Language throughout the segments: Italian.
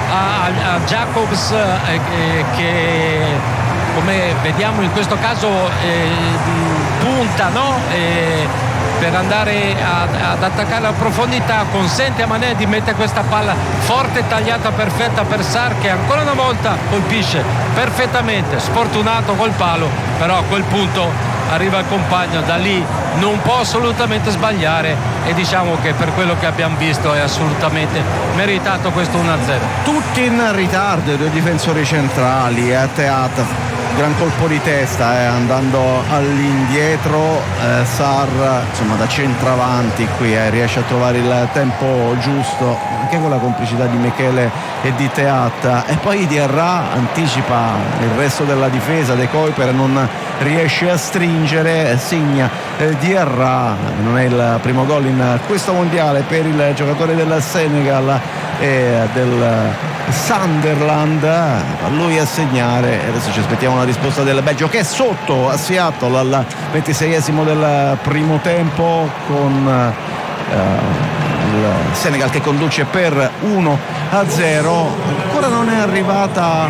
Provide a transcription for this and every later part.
a Jacobs che come vediamo in questo caso punta, no? Per andare ad attaccare la profondità, consente a Mané di mettere questa palla forte, tagliata, perfetta per Sarr, che ancora una volta colpisce perfettamente, sfortunato col palo, però a quel punto arriva il compagno, da lì non può assolutamente sbagliare, e diciamo che per quello che abbiamo visto è assolutamente meritato questo 1-0. Tutti in ritardo, i due difensori centrali, Teat, gran colpo di testa, andando all'indietro, Sarr insomma da centravanti qui riesce a trovare il tempo giusto, anche con la complicità di Michele e di Teat, e poi Diarra anticipa il resto della difesa, De Kuiper non riesce a stringere, segna Diarra, non è il primo gol in questo mondiale per il giocatore del Senegal e del Sunderland, a lui a segnare. Adesso ci aspettiamo la risposta del Belgio, che è sotto a Seattle al 26esimo del primo tempo, con il Senegal che conduce per 1-0. Ancora non è arrivata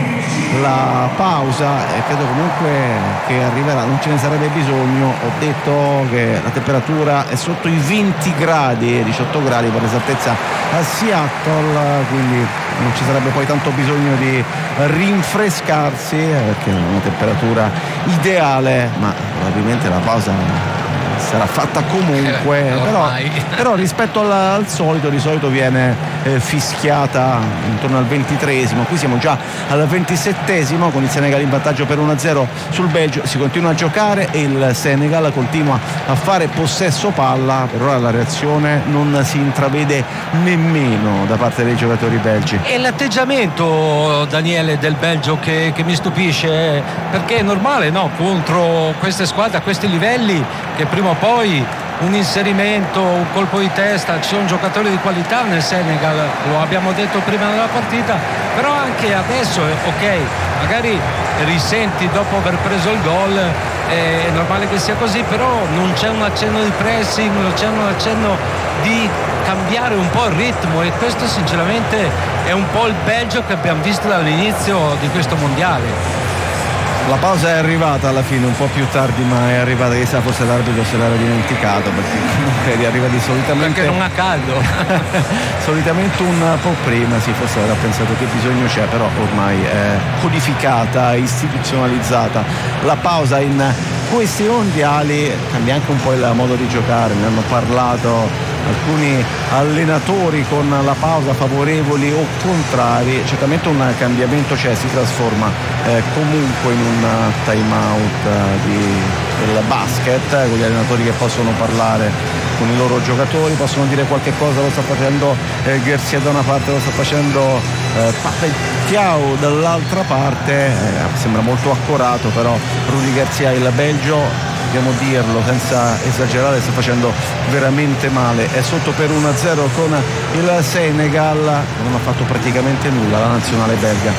la pausa e credo comunque che arriverà, non ce ne sarebbe bisogno. Ho detto che la temperatura è sotto i 20 gradi, 18 gradi per esattezza a Seattle, quindi non ci sarebbe poi tanto bisogno di rinfrescarsi perché è una temperatura ideale, ma probabilmente la pausa sarà fatta comunque, però rispetto al solito, di solito viene fischiata intorno al 23esimo, qui siamo già al 27esimo con il Senegal in vantaggio per 1-0 sul Belgio. Si continua a giocare e il Senegal continua a fare possesso palla, per ora la reazione non si intravede nemmeno da parte dei giocatori belgi. E l'atteggiamento, Daniele, del Belgio che mi stupisce, perché è normale, no? Contro queste squadre a questi livelli, che prima o poi un inserimento, un colpo di testa, ci sono giocatori di qualità nel Senegal, lo abbiamo detto prima della partita, però anche adesso, ok, magari risenti dopo aver preso il gol, è normale che sia così, però non c'è un accenno di pressing, non c'è un accenno di cambiare un po' il ritmo, e questo sinceramente è un po' il Belgio che abbiamo visto dall'inizio di questo mondiale. La pausa è arrivata alla fine, un po' più tardi, ma è arrivata, chissà, forse l'arbitro se l'era dimenticato, perché comunque arriva di solitamente, perché non ha caldo solitamente un po' prima, sì, forse avrà pensato che bisogno c'è, però ormai è codificata, istituzionalizzata la pausa in questi mondiali. Cambia anche un po' il modo di giocare, ne hanno parlato alcuni allenatori con la pausa, favorevoli o contrari. Certamente un cambiamento c'è, si trasforma comunque in un time out del basket, con gli allenatori che possono parlare con i loro giocatori, possono dire qualche cosa, lo sta facendo Garcia da una parte, lo sta facendo Papetiao dall'altra parte, sembra molto accorato, però Rudy Garcia, il Belgio, dobbiamo dirlo senza esagerare, sta facendo veramente male, è sotto per 1-0 con il Senegal, non ha fatto praticamente nulla la nazionale belga.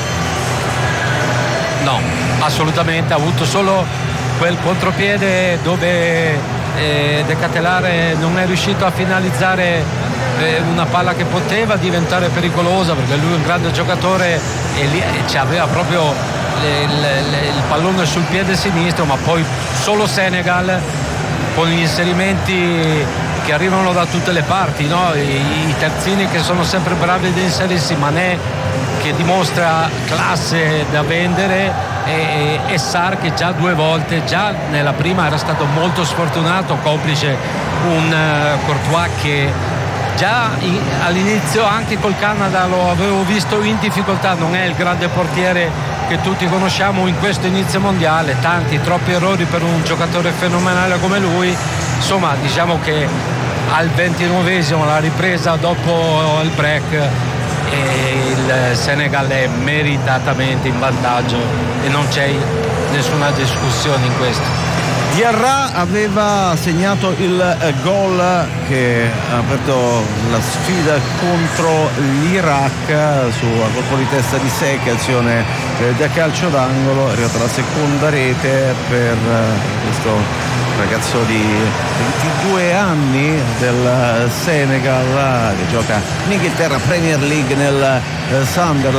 No, assolutamente, ha avuto solo quel contropiede dove De Ketelaere non è riuscito a finalizzare una palla che poteva diventare pericolosa, perché lui è un grande giocatore e lì aveva proprio il pallone sul piede sinistro, ma poi solo Senegal con gli inserimenti che arrivano da tutte le parti, no? I terzini che sono sempre bravi ad inserirsi, Mané che dimostra classe da vendere, e Sarr che già due volte, già nella prima era stato molto sfortunato, complice un Courtois che già all'inizio anche col Canada lo avevo visto in difficoltà, non è il grande portiere che tutti conosciamo in questo inizio mondiale, troppi errori per un giocatore fenomenale come lui. Insomma, diciamo che al 29esimo, la ripresa dopo il break, e il Senegal è meritatamente in vantaggio e non c'è nessuna discussione in questo. Diarra aveva segnato il gol che ha aperto la sfida contro l'Iraq su colpo di testa di Seck, azione da calcio d'angolo, è arrivata la seconda rete per questo ragazzo di 22 anni del Senegal che gioca in Inghilterra Premier League nel Sunderland.